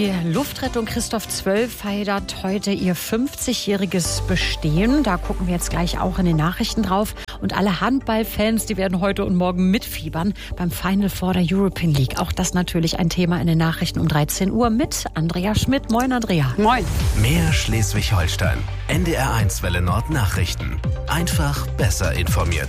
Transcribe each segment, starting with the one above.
Die Luftrettung Christoph 12 feiert heute ihr 50-jähriges Bestehen. Da gucken wir jetzt gleich auch in den Nachrichten drauf. Und alle Handballfans, die werden heute und morgen mitfiebern beim Final Four der European League. Auch das natürlich ein Thema in den Nachrichten um 13 Uhr mit Andrea Schmidt. Moin, Andrea. Moin. Mehr Schleswig-Holstein. NDR1 Welle Nord Nachrichten. Einfach besser informiert.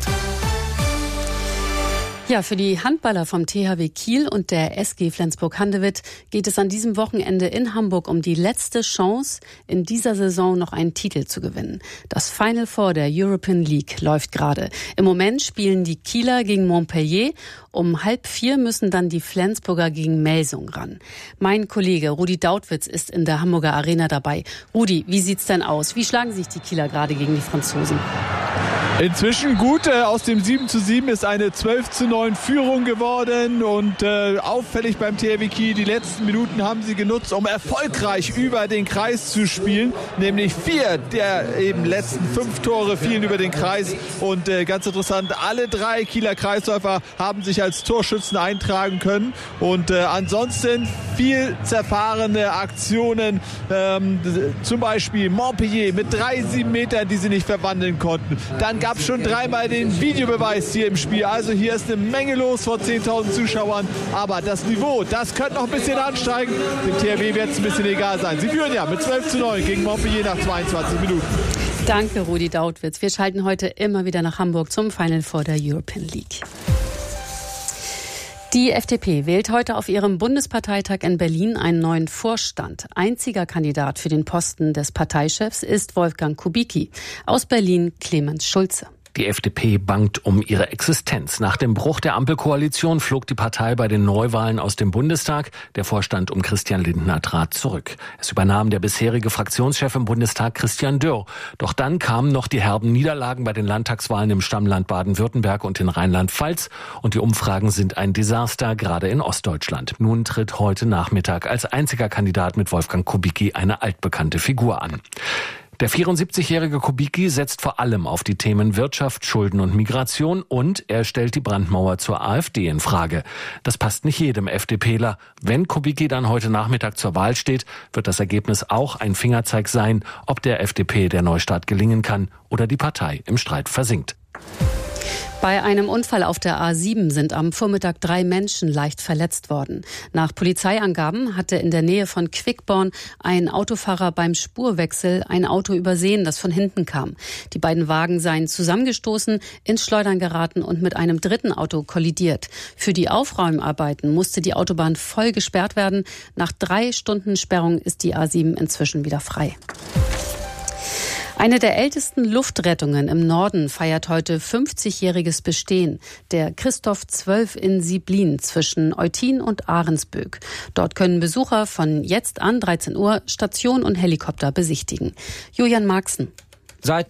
Ja, für die Handballer vom THW Kiel und der SG Flensburg-Handewitt geht es an diesem Wochenende in Hamburg um die letzte Chance, in dieser Saison noch einen Titel zu gewinnen. Das Final Four der European League läuft gerade. Im Moment spielen die Kieler gegen Montpellier. Um 3:30 müssen dann die Flensburger gegen Melsung ran. Mein Kollege Rudi Dautwitz ist in der Hamburger Arena dabei. Rudi, wie sieht's denn aus? Wie schlagen sich die Kieler gerade gegen die Franzosen? Inzwischen gut, aus dem 7:7 ist eine 12:9 Führung geworden und auffällig beim THW Kiel, die letzten Minuten haben sie genutzt, um erfolgreich über den Kreis zu spielen, nämlich 4 der eben letzten 5 Tore fielen über den Kreis und ganz interessant, alle 3 Kieler Kreisläufer haben sich als Torschützen eintragen können und ansonsten viel zerfahrene Aktionen, zum Beispiel Montpellier mit 3 7-Metern, die sie nicht verwandeln konnten. Dann gab es schon 3-mal den Videobeweis hier im Spiel. Also hier ist eine Menge los vor 10.000 Zuschauern. Aber das Niveau, das könnte noch ein bisschen ansteigen. Dem THW wird es ein bisschen egal sein. Sie führen ja mit 12:9 gegen Montpellier nach 22 Minuten. Danke, Rudi Dautwitz. Wir schalten heute immer wieder nach Hamburg zum Final Four der European League. Die FDP wählt heute auf ihrem Bundesparteitag in Berlin einen neuen Vorstand. Einziger Kandidat für den Posten des Parteichefs ist Wolfgang Kubicki. Aus Berlin Clemens Schulze. Die FDP bangt um ihre Existenz. Nach dem Bruch der Ampelkoalition flog die Partei bei den Neuwahlen aus dem Bundestag. Der Vorstand um Christian Lindner trat zurück. Es übernahm der bisherige Fraktionschef im Bundestag Christian Dürr. Doch dann kamen noch die herben Niederlagen bei den Landtagswahlen im Stammland Baden-Württemberg und in Rheinland-Pfalz. Und die Umfragen sind ein Desaster, gerade in Ostdeutschland. Nun tritt heute Nachmittag als einziger Kandidat mit Wolfgang Kubicki eine altbekannte Figur an. Der 74-jährige Kubicki setzt vor allem auf die Themen Wirtschaft, Schulden und Migration und er stellt die Brandmauer zur AfD in Frage. Das passt nicht jedem FDPler. Wenn Kubicki dann heute Nachmittag zur Wahl steht, wird das Ergebnis auch ein Fingerzeig sein, ob der FDP der Neustart gelingen kann oder die Partei im Streit versinkt. Bei einem Unfall auf der A7 sind am Vormittag 3 Menschen leicht verletzt worden. Nach Polizeiangaben hatte in der Nähe von Quickborn ein Autofahrer beim Spurwechsel ein Auto übersehen, das von hinten kam. Die beiden Wagen seien zusammengestoßen, ins Schleudern geraten und mit einem dritten Auto kollidiert. Für die Aufräumarbeiten musste die Autobahn voll gesperrt werden. Nach 3 Stunden Sperrung ist die A7 inzwischen wieder frei. Eine der ältesten Luftrettungen im Norden feiert heute 50-jähriges Bestehen. Der Christoph 12 in Sieblin zwischen Eutin und Ahrensböck. Dort können Besucher von jetzt an 13 Uhr Station und Helikopter besichtigen. Julian Marxen. Seit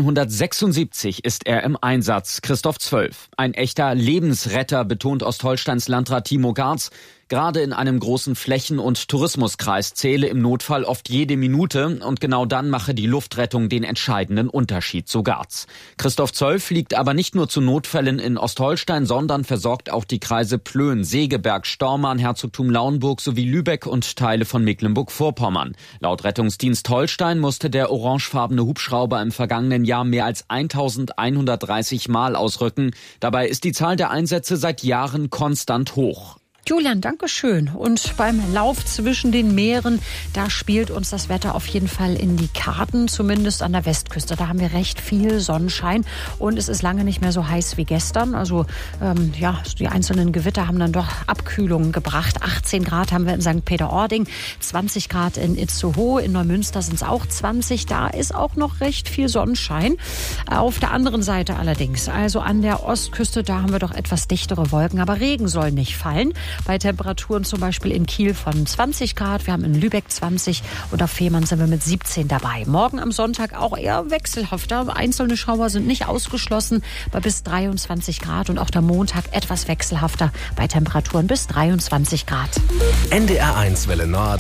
1976 ist er im Einsatz, Christoph 12. Ein echter Lebensretter, betont Ostholsteins Landrat Timo Garz. Gerade in einem großen Flächen- und Tourismuskreis zähle im Notfall oft jede Minute und genau dann mache die Luftrettung den entscheidenden Unterschied, so Garz. Christoph 12 fliegt aber nicht nur zu Notfällen in Ostholstein, sondern versorgt auch die Kreise Plön, Segeberg, Stormarn, Herzogtum Lauenburg sowie Lübeck und Teile von Mecklenburg-Vorpommern. Laut Rettungsdienst Holstein musste der orangefarbene Hubschrauber im vergangenen Jahr mehr als 1130 Mal ausrücken. Dabei ist die Zahl der Einsätze seit Jahren konstant hoch. Julian, danke schön. Und beim Lauf zwischen den Meeren, da spielt uns das Wetter auf jeden Fall in die Karten, zumindest an der Westküste. Da haben wir recht viel Sonnenschein und es ist lange nicht mehr so heiß wie gestern. Also die einzelnen Gewitter haben dann doch Abkühlungen gebracht. 18 Grad haben wir in St. Peter-Ording, 20 Grad in Itzehoe, in Neumünster sind es auch 20. Da ist auch noch recht viel Sonnenschein. Auf der anderen Seite allerdings, also an der Ostküste, da haben wir doch etwas dichtere Wolken, aber Regen soll nicht fallen. Bei Temperaturen zum Beispiel in Kiel von 20 Grad, wir haben in Lübeck 20 und auf Fehmarn sind wir mit 17 dabei. Morgen am Sonntag auch eher wechselhafter. Einzelne Schauer sind nicht ausgeschlossen bei bis 23 Grad und auch der Montag etwas wechselhafter bei Temperaturen bis 23 Grad. NDR1 Welle Nord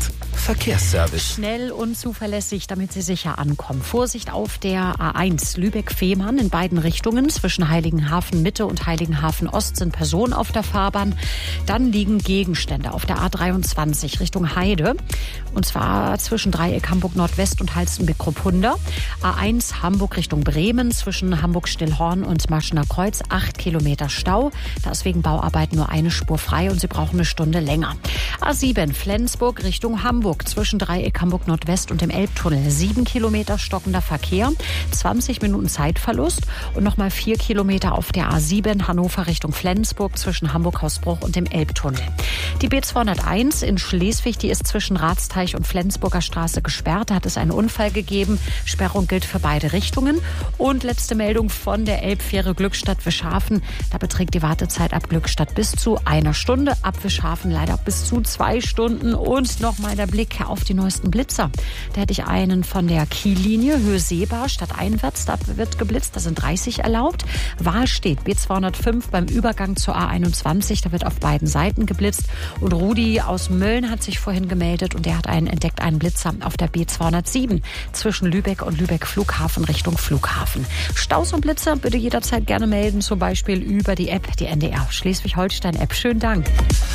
Verkehrsservice. Schnell und zuverlässig, damit Sie sicher ankommen. Vorsicht auf der A1 Lübeck-Fehmarn in beiden Richtungen. Zwischen Heiligenhafen Mitte und Heiligenhafen Ost sind Personen auf der Fahrbahn. Dann liegen Gegenstände auf der A23 Richtung Heide. Und zwar zwischen Dreieck Hamburg Nordwest und Halstenbek-Kruppunda. A1 Hamburg Richtung Bremen zwischen Hamburg-Stillhorn und Maschener Kreuz 8 Kilometer Stau. Da ist wegen Bauarbeiten nur eine Spur frei und Sie brauchen eine Stunde länger. A7 Flensburg Richtung Hamburg zwischen Dreieck Hamburg Nordwest und dem Elbtunnel 7 Kilometer stockender Verkehr, 20 Minuten Zeitverlust und nochmal 4 Kilometer auf der A7 Hannover Richtung Flensburg zwischen Hamburg-Hausbruch und dem Elbtunnel. Die B201 in Schleswig, die ist zwischen Ratsteich und Flensburger Straße gesperrt. Da hat es einen Unfall gegeben. Sperrung gilt für beide Richtungen. Und letzte Meldung von der Elbfähre Glückstadt-Wischhafen. Da beträgt die Wartezeit ab Glückstadt bis zu 1 Stunde, ab Wischhafen leider bis zu 2 Stunden. Und nochmal der Blick auf die neuesten Blitzer. Da hätte ich einen von der Kiellinie, Höhe Seebar, stadteinwärts. Da wird geblitzt, da sind 30 erlaubt. Wahl steht B205 beim Übergang zur A21. Da wird auf beiden Seiten geblitzt. Und Rudi aus Mölln hat sich vorhin gemeldet und der hat entdeckt einen Blitzer auf der B207 zwischen Lübeck und Lübeck Flughafen Richtung Flughafen. Staus und Blitzer bitte jederzeit gerne melden, zum Beispiel über die App, die NDR Schleswig-Holstein-App. Schönen Dank.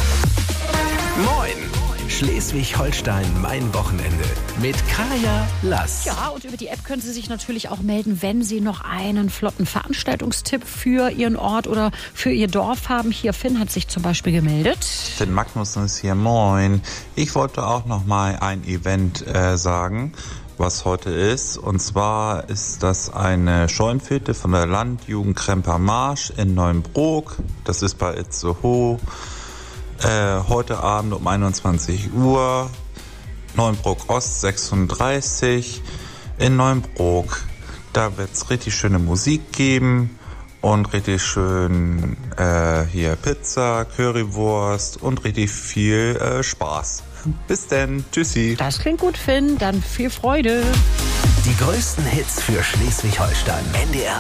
Moin! Schleswig-Holstein, mein Wochenende. Mit Kaya Lass. Ja, und über die App können Sie sich natürlich auch melden, wenn Sie noch einen flotten Veranstaltungstipp für Ihren Ort oder für Ihr Dorf haben. Hier, Finn hat sich zum Beispiel gemeldet. Finn Magnussen ist hier, moin. Ich wollte auch noch mal ein Event sagen, was heute ist. Und zwar ist das eine Scheunenfete von der Landjugend Kremper Marsch in Neuenbrook. Das ist bei Itzehoe. Heute Abend um 21 Uhr, Neuenbrook Ost 36 in Neuenbrook. Da wird es richtig schöne Musik geben und richtig schön hier Pizza, Currywurst und richtig viel Spaß. Bis denn, tschüssi. Das klingt gut, Finn. Dann viel Freude. Die größten Hits für Schleswig-Holstein. NDR